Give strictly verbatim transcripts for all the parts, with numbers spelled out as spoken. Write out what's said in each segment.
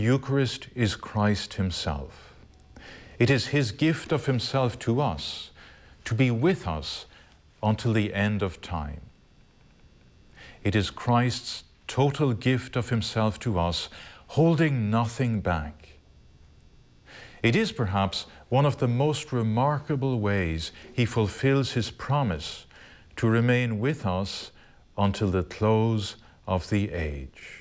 Eucharist is Christ himself. It is his gift of himself to us, to be with us until the end of time. It is Christ's total gift of himself to us, holding nothing back. It is perhaps one of the most remarkable ways he fulfills his promise to remain with us until the close of the age.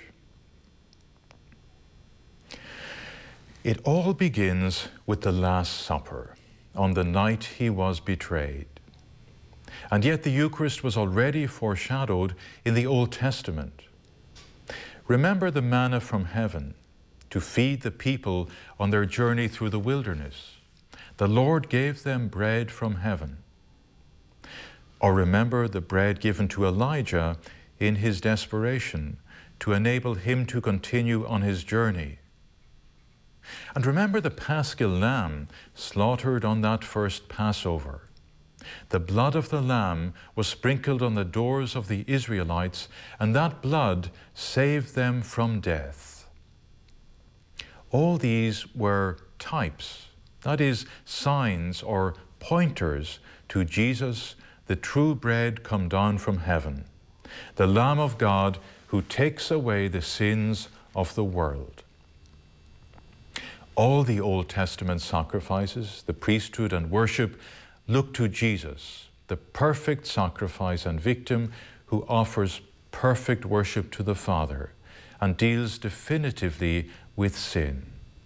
It all begins with the Last Supper, on the night he was betrayed. And yet the Eucharist was already foreshadowed in the Old Testament. Remember the manna from heaven to feed the people on their journey through the wilderness. The Lord gave them bread from heaven. Or remember the bread given to Elijah in his desperation to enable him to continue on his journey. And remember the Paschal lamb slaughtered on that first Passover. The blood of the lamb was sprinkled on the doors of the Israelites, and that blood saved them from death. All these were types, that is, signs or pointers to Jesus, the true bread come down from heaven, the Lamb of God who takes away the sins of the world. All the Old Testament sacrifices, the priesthood and worship, look to Jesus, the perfect sacrifice and victim who offers perfect worship to the Father and deals definitively with sin.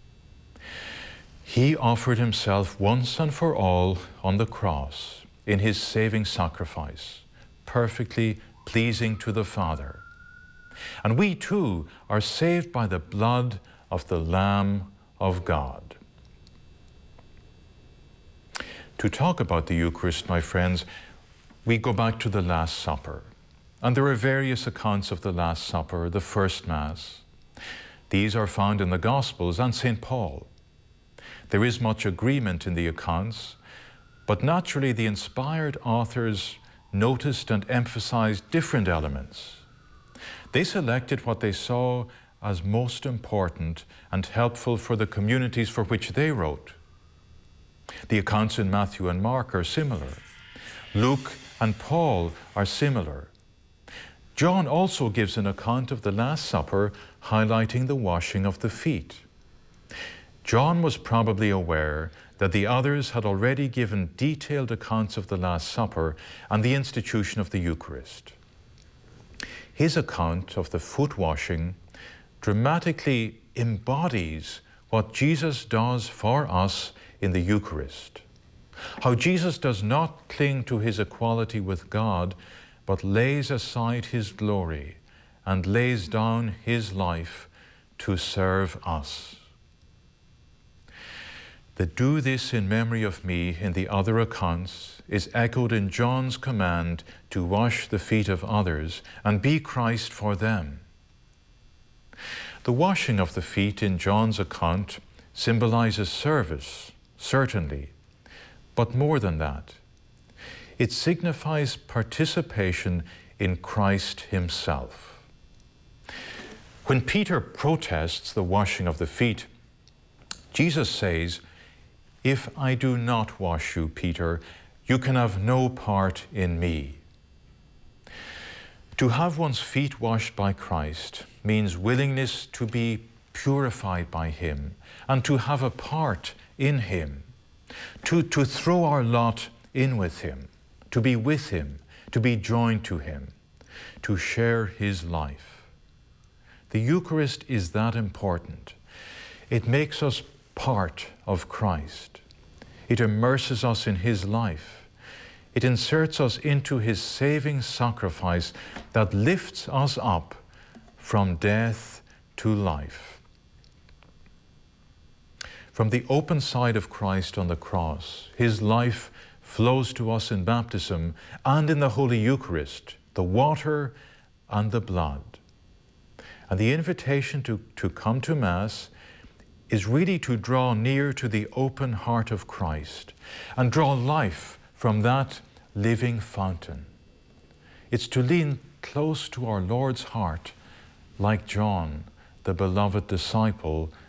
He offered himself once and for all on the cross in his saving sacrifice, perfectly pleasing to the Father. And we too are saved by the blood of the Lamb of God. To talk about the Eucharist, my friends, we go back to the Last Supper. And there are various accounts of the Last Supper, the first Mass. These are found in the Gospels and Saint Paul. There is much agreement in the accounts, but naturally the inspired authors noticed and emphasized different elements. They selected what they saw as most important and helpful for the communities for which they wrote. The accounts in Matthew and Mark are similar. Luke and Paul are similar. John also gives an account of the Last Supper, highlighting the washing of the feet. John was probably aware that the others had already given detailed accounts of the Last Supper and the institution of the Eucharist. His account of the foot washing dramatically embodies what Jesus does for us in the Eucharist. How Jesus does not cling to his equality with God, but lays aside his glory and lays down his life to serve us. The "do this in memory of me" in the other accounts is echoed in John's command to wash the feet of others and be Christ for them. The washing of the feet in John's account symbolizes service, certainly, but more than that. It signifies participation in Christ himself. When Peter protests the washing of the feet, Jesus says, "If I do not wash you, Peter, you can have no part in me." To have one's feet washed by Christ means willingness to be purified by him and to have a part in him, to, to throw our lot in with him, to be with him, to be joined to him, to share his life. The Eucharist is that important. It makes us part of Christ. It immerses us in his life. It inserts us into his saving sacrifice that lifts us up from death to life. From the open side of Christ on the cross, his life flows to us in baptism and in the Holy Eucharist, the water and the blood. And the invitation to, to come to Mass is really to draw near to the open heart of Christ and draw life from that living fountain. It's to lean close to our Lord's heart, like John, the beloved disciple,